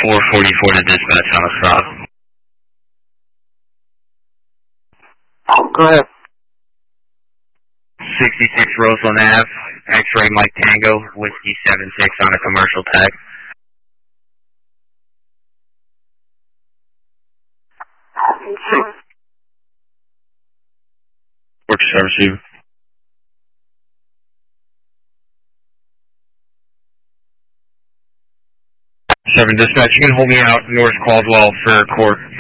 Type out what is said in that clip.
444 to dispatch on a stop. Go ahead. 66 Roseland Ave, X-Ray Mike Tango, Whiskey 76 on a commercial tag. Work service receiver. 7 dispatch, you can hold me out North Caldwell for court.